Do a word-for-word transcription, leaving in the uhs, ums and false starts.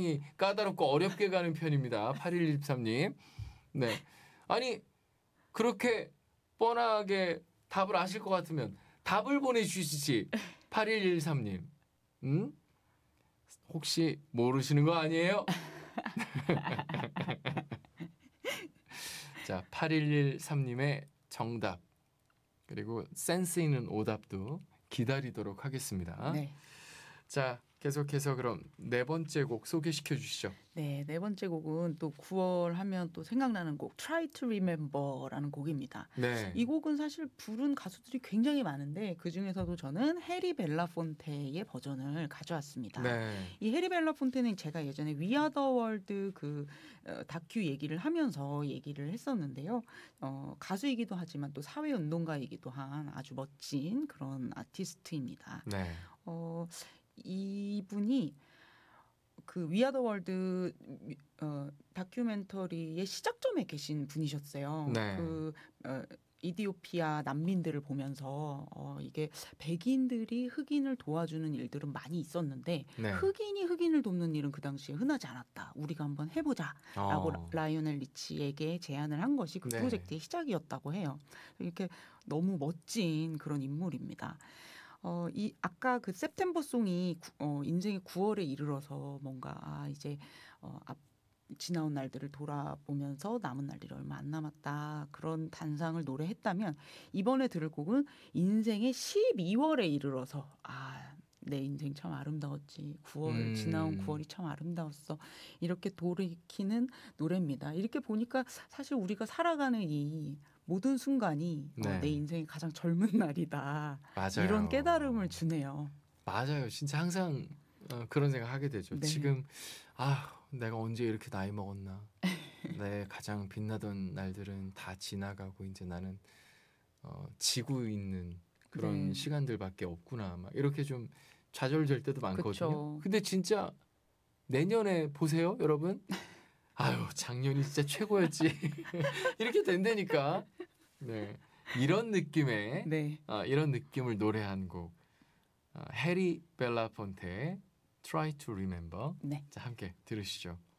상당히 까다롭고 어렵게 가는 편입니다. 팔일일삼 님. 네. 아니 그렇게 뻔하게 답을 아실 것 같으면 답을 보내주시지. 팔일일삼 님. 음? 혹시 모르시는 거 아니에요? 자, 팔일일삼 님의 정답 그리고 센스 있는 오답도 기다리도록 하겠습니다. 네. 자, 계속해서 그럼 네 번째 곡 소개시켜 주시죠. 네, 네 번째 곡은 또 구월 하면 또 생각나는 곡 Try to Remember라는 곡입니다. 네. 이 곡은 사실 부른 가수들이 굉장히 많은데 그중에서도 저는 해리 벨라폰테의 버전을 가져왔습니다. 네. 이 해리 벨라폰테는 제가 예전에 We Are the World 그 어, 다큐 얘기를 하면서 얘기를 했었는데요. 어, 가수이기도 하지만 또 사회운동가이기도 한 아주 멋진 그런 아티스트입니다. 네. 어, 이분이 그 위아더 월드 어, 다큐멘터리의 시작점에 계신 분이셨어요. 네. 그 어, 이디오피아 난민들을 보면서 어, 이게 백인들이 흑인을 도와주는 일들은 많이 있었는데 네. 흑인이 흑인을 돕는 일은 그 당시에 흔하지 않았다. 우리가 한번 해보자라고 어. 라이오넬 리치에게 제안을 한 것이 그 네. 프로젝트의 시작이었다고 해요. 이렇게 너무 멋진 그런 인물입니다. 어, 이, 아까 그 september 송이 구, 어, 인생의 구월에 이르러서 뭔가, 아, 이제, 어, 앞, 지나온 날들을 돌아보면서 남은 날들이 얼마 안 남았다. 그런 단상을 노래했다면, 이번에 들을 곡은 인생의 십이월에 이르러서, 아, 내 인생 참 아름다웠지. 구월, 음. 지나온 구월이 참 아름다웠어. 이렇게 돌이키는 노래입니다. 이렇게 보니까 사실 우리가 살아가는 이 모든 순간이 네. 어, 내 인생의 가장 젊은 날이다. 맞아요. 이런 깨달음을 주네요. 맞아요. 진짜 항상 어, 그런 생각 하게 되죠. 네. 지금 아 내가 언제 이렇게 나이 먹었나. 내 가장 빛나던 날들은 다 지나가고 이제 나는 어, 지고 있는 그런 네. 시간들밖에 없구나. 막 이렇게 좀 좌절될 때도 많거든요. 그쵸. 근데 진짜 내년에 보세요, 여러분. 아유, 작년이 진짜 최고였지. 이렇게 된다니까. 네. 이런 느낌의 네. 어, 이런 느낌을 노래한 곡. 어, 해리 벨라폰테의 Try to Remember. 네. 자, 함께 들으시죠.